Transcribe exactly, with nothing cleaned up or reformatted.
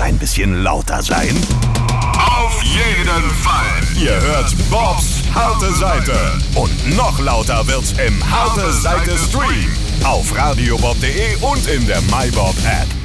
ein bisschen lauter sein? Auf jeden Fall. Ihr hört Bobs Harte Seite. Und noch lauter wird's im Harte Seite Stream. Auf radiobob punkt de und in der MyBob App.